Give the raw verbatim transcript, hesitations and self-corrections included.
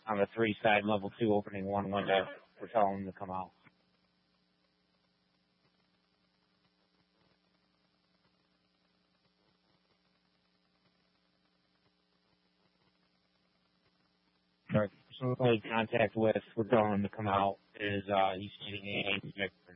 on the three side, level two opening one window. We're telling them to come out. Sorry, person we made contact with, we're telling him to come out, is uh, he's stating a